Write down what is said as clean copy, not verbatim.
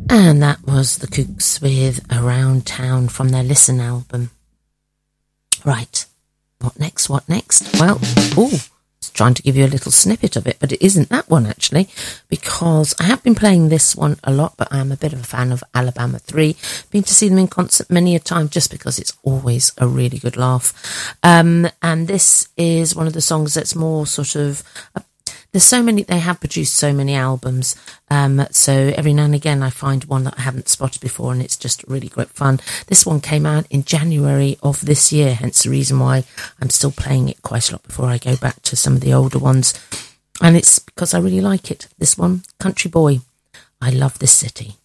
And that was the Kooks with Around Town from their Listen album. Right, what next? Well, trying to give you a little snippet of it, but it isn't that one actually, because I have been playing this one a lot, but I'm a bit of a fan of Alabama 3. Been to see them in concert many a time just because it's always a really good laugh. And this is one of the songs that's more sort of... There's so many, they have produced so many albums, so every now and again I find one that I haven't spotted before, and it's just really great fun. This one came out in January of this year, hence the reason why I'm still playing it quite a lot before I go back to some of the older ones, and it's because I really like it. This one, Country Boy, I Love This City.